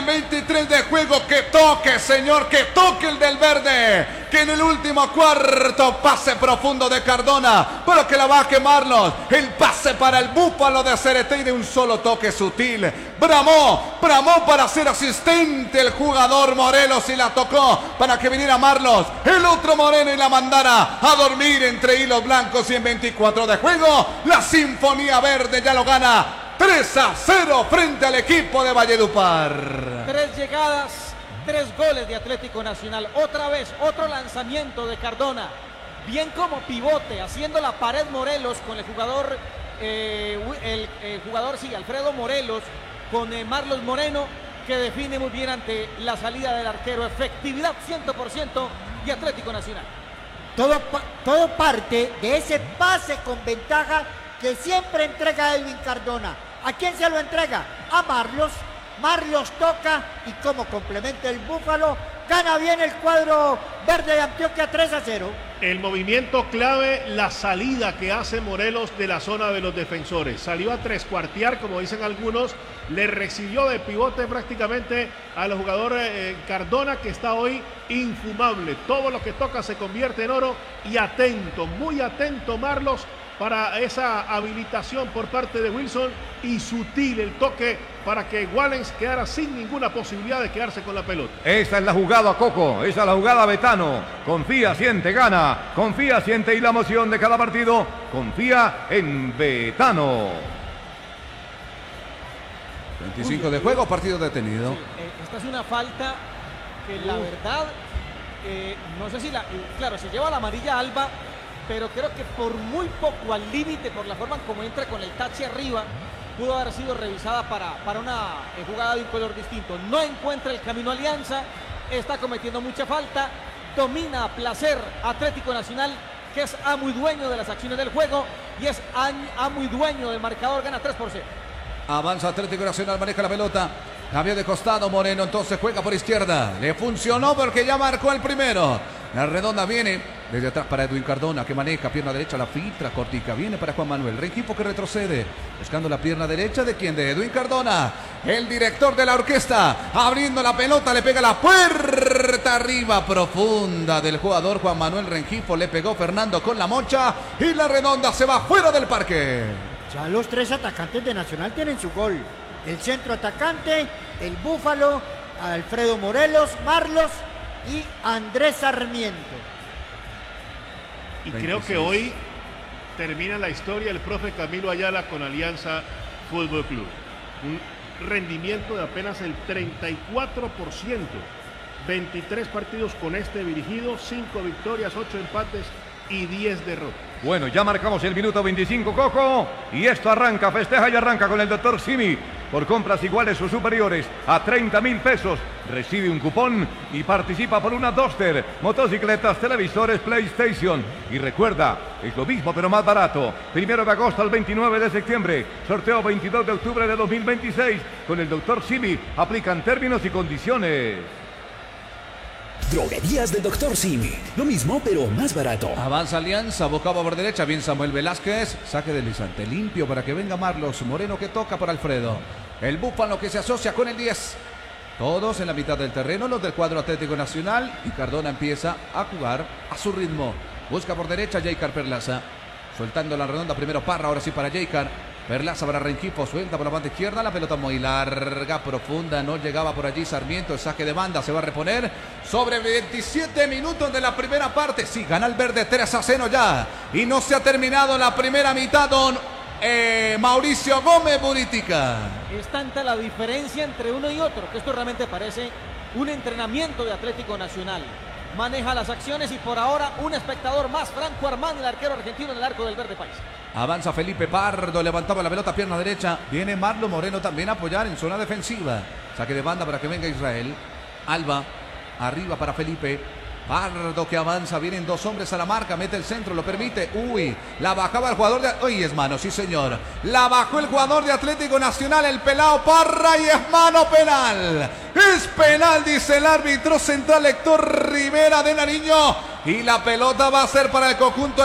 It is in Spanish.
Quedan 23 de juego. Que toque, señor, que toque el del verde. Que en el último cuarto, pase profundo de Cardona, pero que la va a quemarlos. El pase para el búfalo de Cereté de un solo toque sutil. Bramó para ser asistente el jugador Morelos y la tocó para que viniera Marlos, el otro Moreno, y la mandara a dormir entre hilos blancos. Y en 24 de juego, la Sinfonía Verde ya lo gana 3-0 frente al equipo de Valledupar. 3 llegadas, 3 goles de Atlético Nacional. Otra vez, otro lanzamiento de Cardona. Bien como pivote, haciendo la pared Morelos con el jugador, Alfredo Morelos, con Marlos Moreno, que define muy bien ante la salida del arquero. Efectividad 100% de Atlético Nacional. Todo parte de ese pase con ventaja que siempre entrega Edwin Cardona. ¿A quién se lo entrega? A Marlos. Marlos toca y como complementa el búfalo, gana bien el cuadro verde de Antioquia 3-0. El movimiento clave, la salida que hace Morelos de la zona de los defensores. Salió a trescuartear, como dicen algunos, le recibió de pivote prácticamente al jugador Cardona, que está hoy infumable. Todo lo que toca se convierte en oro, y atento, muy atento Marlos para esa habilitación por parte de Wilson, y sutil el toque para que Wallens quedara sin ninguna posibilidad de quedarse con la pelota. Esa es la jugada, Coco, esa es la jugada, Betano. Confía, siente, gana. Confía, siente, y la emoción de cada partido. Confía en Betano. 25 de juego, partido detenido. Esta es una falta que la verdad, no sé si claro, se lleva la amarilla Alba, pero creo que por muy poco al límite, por la forma como entra con el tache arriba, pudo haber sido revisada para una jugada de un color distinto. No encuentra el camino Alianza, está cometiendo mucha falta, domina a placer Atlético Nacional, que es amo y dueño de las acciones del juego, y es amo y dueño del marcador. Gana 3-0. Avanza Atlético Nacional, maneja la pelota, cambio de costado Moreno, entonces juega por izquierda. Le funcionó porque ya marcó el primero. La redonda viene desde atrás para Edwin Cardona, que maneja pierna derecha, la filtra, cortica, viene para Juan Manuel. Rengifo que retrocede, buscando la pierna derecha de quién, de Edwin Cardona, el director de la orquesta, abriendo la pelota, le pega la puerta arriba profunda del jugador Juan Manuel Rengifo. Le pegó Fernando con la mocha y la redonda se va fuera del parque. Ya los 3 atacantes de Nacional tienen su gol. El centro atacante, el búfalo, Alfredo Morelos, Marlos y Andrés Sarmiento. Y creo que hoy termina la historia el profe Camilo Ayala con Alianza Fútbol Club. Un rendimiento de apenas el 34%. 23 partidos con este dirigido, 5 victorias, 8 empates y 10 derrotas. Bueno, ya marcamos el minuto 25, Coco, y esto arranca, festeja y arranca con el doctor Simi. Por compras iguales o superiores a 30,000 pesos, recibe un cupón y participa por una Duster, motocicletas, televisores, PlayStation. Y recuerda, es lo mismo pero más barato. 1 de agosto al 29 de septiembre, sorteo 22 de octubre de 2026. Con el doctor Simi, aplican términos y condiciones. Droguerías del Dr. Simi. Lo mismo, pero más barato. Avanza Alianza, bocaba por derecha, bien Samuel Velázquez. Saque deslizante, limpio para que venga Marlos. Moreno que toca por Alfredo. El búfalo que se asocia con el 10. Todos en la mitad del terreno, los del cuadro Atlético Nacional. Y Cardona empieza a jugar a su ritmo. Busca por derecha Jaycar Perlaza. Soltando la redonda, primero Parra, ahora sí para Jaycar. Perlaza para Rengifo, suelta por la banda izquierda, la pelota muy larga, profunda, no llegaba por allí Sarmiento, el saque de banda, se va a reponer sobre 27 minutos de la primera parte. Sí, gana el verde 3-0 ya, y no se ha terminado la primera mitad, don Mauricio Gómez Buritica. Es tanta la diferencia entre uno y otro, que esto realmente parece un entrenamiento de Atlético Nacional. Maneja las acciones y por ahora un espectador más, Franco Armani, el arquero argentino en el arco del verde país. Avanza Felipe Pardo, levantaba la pelota, pierna derecha. Viene Marlon Moreno también a apoyar en zona defensiva. Saque de banda para que venga Israel. Alba, arriba para Felipe. Pardo que avanza, vienen 2 hombres a la marca, mete el centro, lo permite. Uy, la bajaba el jugador de... Uy, es mano, sí señor. La bajó el jugador de Atlético Nacional, el pelado Parra, y es mano penal. Es penal, dice el árbitro central Héctor Rivera de Nariño. Y la pelota va a ser para el conjunto